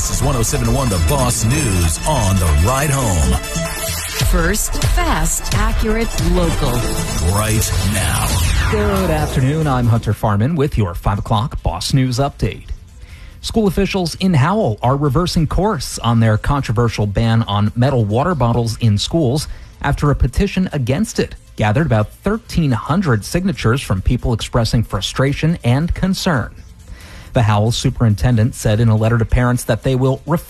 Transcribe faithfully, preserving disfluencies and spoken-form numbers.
This is one oh seven point one The Boss News on the ride home. First, fast, accurate, local. Right now. Good afternoon. I'm Hunter Farman with your five o'clock Boss News update. School officials in Howell are reversing course on their controversial ban on metal water bottles in schools after a petition against it gathered about thirteen hundred signatures from people expressing frustration and concern. The Howell superintendent said in a letter to parents that they will refuse